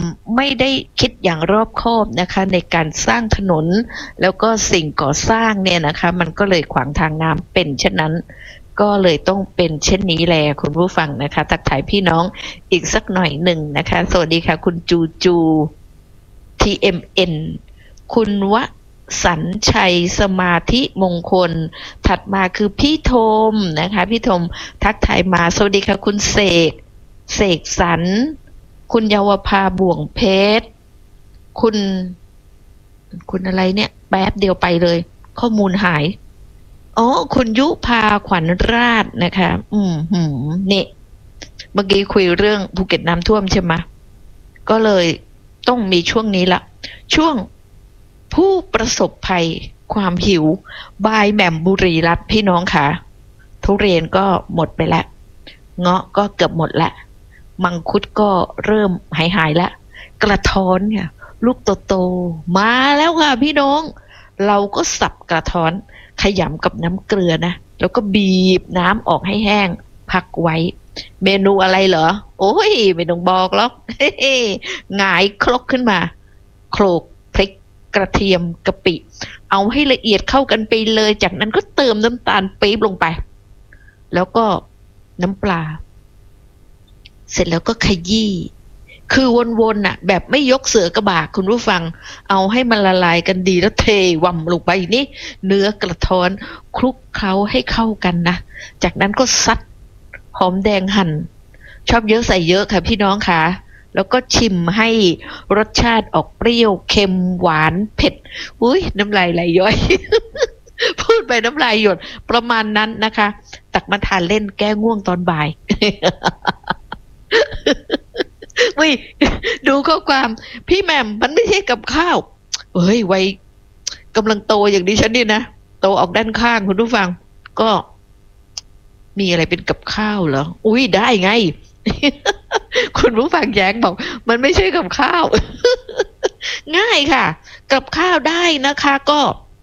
ไม่ได้คิดอย่างรอบคอบนะคะในการสร้างถนนแล้วก็สิ่งก่อสร้างเนี่ยนะคะมันก็เลยขวางทางน้ำเป็นเช่นนั้นก็เลยต้องเป็นเช่นนี้แหละคุณผู้ฟังนะคะทักทายพี่น้องอีกสักหน่อยหนึ่งนะคะสวัสดีค่ะคุณจูจู TMN คุณวสัญชัยสมาธิมงคลถัดมาคือพี่ธมนะคะพี่ธมทักทายมาสวัสดีค่ะคุณเสกสรรคุณเยาวภาบ่วงเพชรคุณอะไรเนี่ยแป๊บเดียวไปเลยข้อมูลหายอ๋อคุณยุพาขวัญราชนะคะเนี่ยเมื่อกี้คุยเรื่องภูเก็ตน้ำท่วมใช่ไหมก็เลยต้องมีช่วงนี้ละช่วงผู้ประสบภัยความหิวบายแหม่มบุรีรัตน์พี่น้องค่ะทุเรียนก็หมดไปแล้วเงาะก็เกือบหมดแล้วมังคุดก็เริ่มหายแล้วกระท้อนเนี่ยลูกโตๆมาแล้วค่ะพี่น้องเราก็สับกระท้อนขยำกับน้ำเกลือนะแล้วก็บีบน้ำออกให้แห้งพักไว้เมนูอะไรเหรอโอ้ยไม่ต้องบอกหรอกหงายครกขึ้นมาโขลกพริกกระเทียมกะปิเอาให้ละเอียดเข้ากันไปเลยจากนั้นก็เติมน้ำตาลปี๊บลงไปแล้วก็น้ำปลาเสร็จแล้วก็ขยี้คือวนๆน่ะแบบไม่ยกเสือกระบากคุณผู้ฟังเอาให้มันละลายกันดีแล้วเทว่ำลงไปนี่เนื้อกระท้อนคลุกเคล้าให้เข้ากันนะจากนั้นก็ซัดหอมแดงหั่นชอบเยอะใส่เยอะค่ะพี่น้องค่ะแล้วก็ชิมให้รสชาติออกเปรี้ยวเค็มหวานเผ็ดอุ้ยน้ำลายไหลย้อย พูดไปน้ำลายหยดประมาณนั้นนะคะตักมาทานเล่นแก้ง่วงตอนบ่าย ไม่ดูข้อความพี่แหม่มมันไม่ใช่กับข้าวเฮ้ยวัยกำลังโตอย่างดิฉันนี่นะโตออกด้านข้างคุณผู้ฟังก็มีอะไรเป็นกับข้าวเหรออุ้ยได้ไง คุณผู้ฟังแย้งบอกมันไม่ใช่กับข้าว ง่ายค่ะกับข้าวได้นะคะก็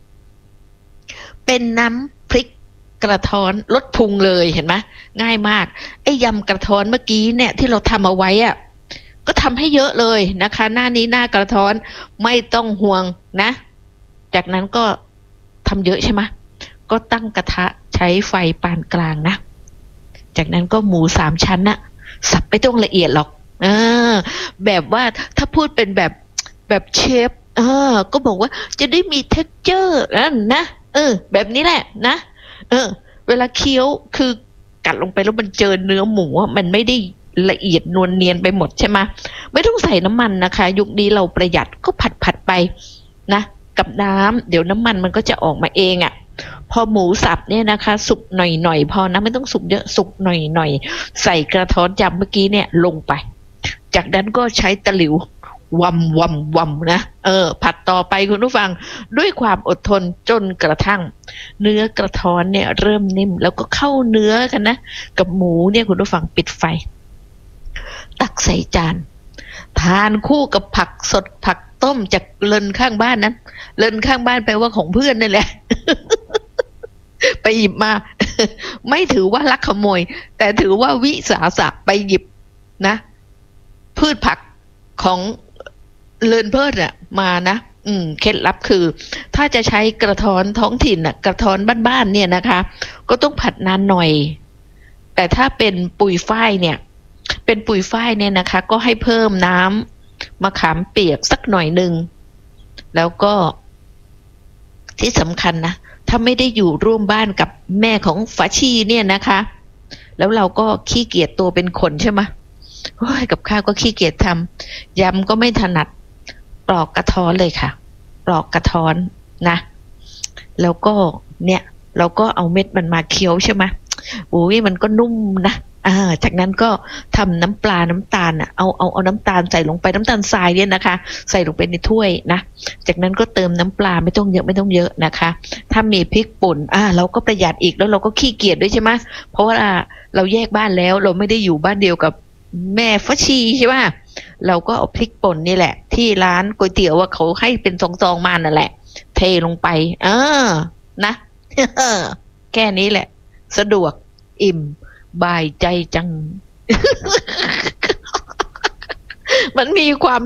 เป็นน้ำพริกกระท้อนลดพุงเลยเห็นไหมง่ายมากไอ้ยำกระท้อนเมื่อกี้เนี่ยที่เราทำเอาไว้อะก็ทำให้เยอะเลยนะคะหน้านี้หน้ากระท้อนไม่ต้องห่วงนะจากนั้นก็ทำเยอะใช่ไหมก็ตั้งกระทะใช้ไฟปานกลางนะจากนั้นก็หมู3 ชั้นน่ะสับไม่ต้องละเอียดหรอกแบบว่าถ้าพูดเป็นแบบเชฟก็บอกว่าจะได้มี texture นะแบบนี้แหละนะเวลาเคี้ยวคือกัดลงไปแล้วมันเจอเนื้อหมูมันไม่ได้ละเอียดนวลเนียนไปหมดใช่ไหมไม่ต้องใส่น้ำมันนะคะยุคนี้เราประหยัดก็ผัดไปนะกับน้ำเดี๋ยวน้ำมันมันก็จะออกมาเองอ่ะพอหมูสับเนี่ยนะคะสุกหน่อยๆพอนะไม่ต้องสุกเยอะสุกหน่อยๆใส่กระท้อนยำเมื่อกี้เนี่ยลงไปจากนั้นก็ใช้ตะหลิววำนะผัดต่อไปคุณผู้ฟังด้วยความอดทนจนกระทั่งเนื้อกระท้อนเนี่ยเริ่มนิ่มแล้วก็เข้าเนื้อกันนะกับหมูเนี่ยคุณผู้ฟังปิดไฟตักใส่จานทานคู่กับผักสดผักต้มจากเลินข้างบ้านนั้นเลินข้างบ้านแปลว่าของเพื่อนนั่นแหละ ไปหยิบมา ไม่ถือว่าลักขโมยแต่ถือว่าวิสาสะไปหยิบนะพืชผักของเลินเพิดอะมานะเคล็ดลับคือถ้าจะใช้กระท้อนท้องถิ่นอะกระท้อนบ้านๆเนี่ยนะคะก็ต้องผัดนานหน่อยแต่ถ้าเป็นปุ๋ยฝ้ายเนี่ยนะคะก็ให้เพิ่มน้ำมะขามเปียกสักหน่อยนึงแล้วก็ที่สำคัญนะถ้าไม่ได้อยู่ร่วมบ้านกับแม่ของฝาชีเนี่ยนะคะแล้วเราก็ขี้เกียจตัวเป็นคนใช่ไหมโอ้ยกับข้าวก็ขี้เกียจทำยำก็ไม่ถนัดปลอกกระท้อนเลยค่ะปลอกกระท้อนนะแล้วก็เนี่ยเราก็เอาเม็ดมันมาเคี้ยวใช่ไหมโอ้ยมันก็นุ่มนะจากนั้นก็ทำน้ำปลาน้ำตาลเอาน้ำตาลใส่ลงไปน้ำตาลทรายเนี่ยนะคะใส่ลงไปในถ้วยนะจากนั้นก็เติมน้ำปลาไม่ต้องเยอะนะคะถ้ามีพริกป่นเราก็ประหยัดอีกแล้วเราก็ขี้เกียจด้วยใช่ไหมเพราะว่าเราแยกบ้านแล้วเราไม่ได้อยู่บ้านเดียวกับแม่ฟัชชีใช่ไหมเราก็เอาพริกป่นนี่แหละที่ร้านก๋วยเตี๋ยวว่าเขาให้เป็นซองๆมานั่นแหละเทลงไปนะ แค่นี้แหละสะดวกอิ่มบายใจจัง มันมีความ